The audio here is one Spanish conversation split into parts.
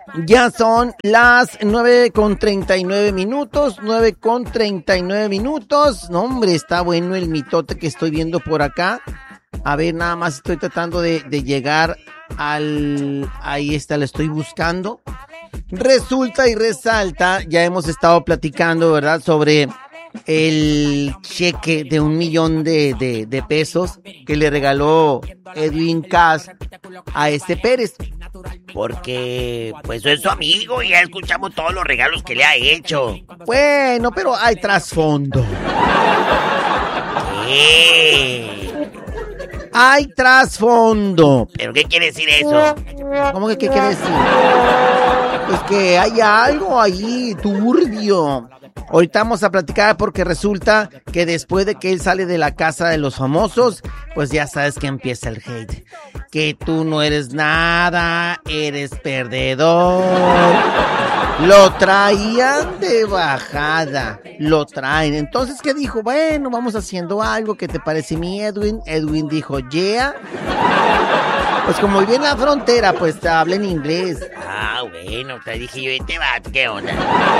Ya son las 9:39, 9:39. No, hombre, está bueno el mitote que estoy viendo por acá. A ver, nada más estoy tratando de llegar ahí está, lo estoy buscando. Resulta y resalta, ya hemos estado platicando, ¿verdad?, sobre el cheque de $1,000,000 de pesos que le regaló Edwin Cass a Pérez. Porque, pues, es su amigo y ya escuchamos todos los regalos que le ha hecho. Bueno, pero hay trasfondo. ¿Qué? Hay trasfondo. ¿Pero qué quiere decir eso? ¿Cómo que qué quiere decir? Pues que hay algo ahí turbio. Ahorita vamos a platicar porque resulta que después de que él sale de la casa de los famosos, pues ya sabes que empieza el hate. Que tú no eres nada, eres perdedor. Lo traían de bajada, lo traen. Entonces, ¿qué dijo? Bueno, vamos haciendo algo. ¿Qué te parece mi Edwin? Edwin dijo, yeah. Pues como vive en la frontera, pues habla en inglés. Ah, bueno, te dije yo, ¿qué onda?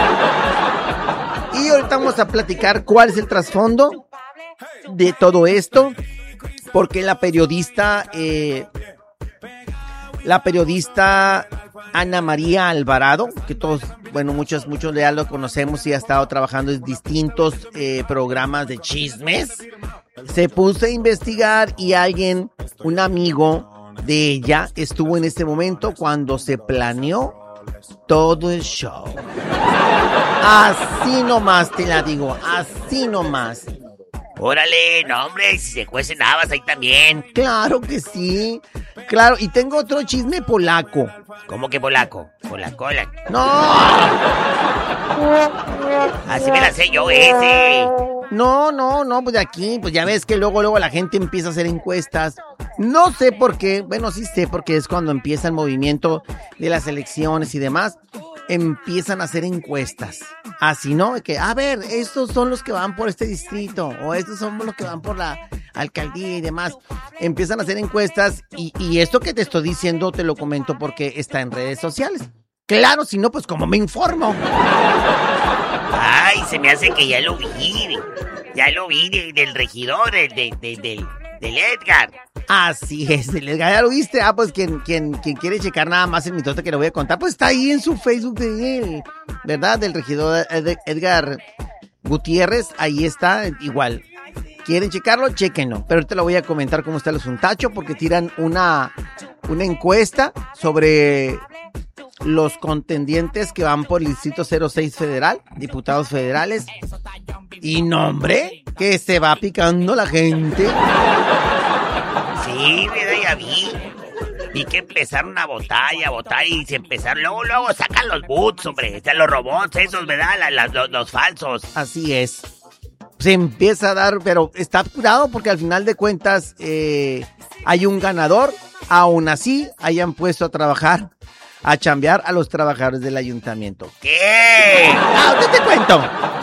Y ahorita vamos a platicar cuál es el trasfondo de todo esto. Porque la periodista Ana María Alvarado, que todos, bueno, muchos ya lo conocemos y ha estado trabajando en distintos programas de chismes, se puso a investigar y un amigo de ella, estuvo en este momento cuando se planeó todo el show. Así nomás te la digo, así nomás. Órale, no hombre, si se cuecen habas ahí también. Claro que sí, claro, y tengo otro chisme polaco. ¿Cómo que polaco? ¿Polacola? ¡No! Así me la sé yo ese. No, pues de aquí, pues ya ves que luego la gente empieza a hacer encuestas. No sé por qué, bueno, sí sé porque es cuando empieza el movimiento de las elecciones y demás. Empiezan a hacer encuestas. Así, ¿no? Que, a ver, estos son los que van por este distrito, o estos son los que van por la alcaldía y demás. Empiezan a hacer encuestas y esto que te estoy diciendo te lo comento porque está en redes sociales. Claro, si no, pues ¿cómo me informo? Ay, se me hace que ya lo vi del regidor, del Edgar. Así es, el Edgar, ¿ya lo viste? Ah, pues quien quiere checar nada más el mitote que le voy a contar, pues está ahí en su Facebook de él, ¿verdad? Del regidor Edgar Gutiérrez, ahí está, igual. ¿Quieren checarlo? Chéquenlo. Pero ahorita lo voy a comentar cómo está el asuntacho, porque tiran una encuesta sobre los contendientes que van por el Distrito 06 Federal, diputados federales. Y no, hombre, que se va picando la gente. Sí, mira, ya vi. Vi que empezaron a votar y se empezaron, luego sacan los bots, hombre, están los robots esos, ¿verdad? Los falsos. Así es. Se empieza a dar, pero está curado porque al final de cuentas hay un ganador. Aún así, hayan puesto a trabajar, a chambear a los trabajadores del ayuntamiento. ¿Qué? Ahorita te cuento.